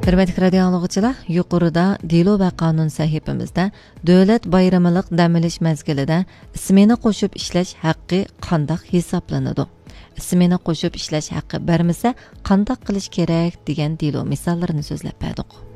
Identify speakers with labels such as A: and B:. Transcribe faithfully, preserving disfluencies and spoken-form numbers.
A: Hürmetli radio anlıqçılar, yuqorida Delo va qonun sahifamizda davlat bayramiliq dam olish mezgilida ismini qo'shib ishlash haqqi qandoq hisoblanadi? Ismini qo'shib ishlash haqqi bermasa, qandoq qilish kerak degan Delo misollarini so'zlab berdik.